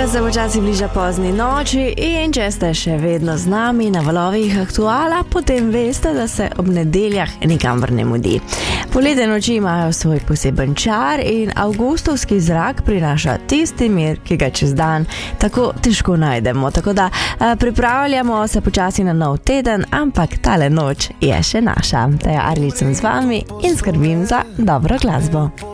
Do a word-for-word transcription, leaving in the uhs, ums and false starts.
Seveda se počasi bliža pozni noči in če ste še vedno z nami na valovih Aktuala, potem veste, da se ob nedeljah nikamor ne mudi. Poletje noči imajo svoj poseben čar in avgustovski zrak prinaša tisti mir, ki ga čez dan tako težko najdemo. Tako da pripravljamo se počasi na nov teden, ampak tale noč je še naša. Taja Arlič sem z vami in skrbim za dobro glasbo.